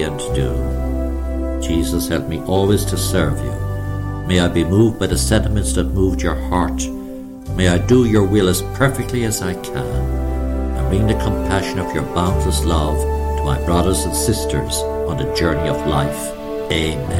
and to do. Jesus, help me always to serve you. May I be moved by the sentiments that moved your heart. May I do your will as perfectly as I can, and bring the compassion of your boundless love to my brothers and sisters on the journey of life. Amen.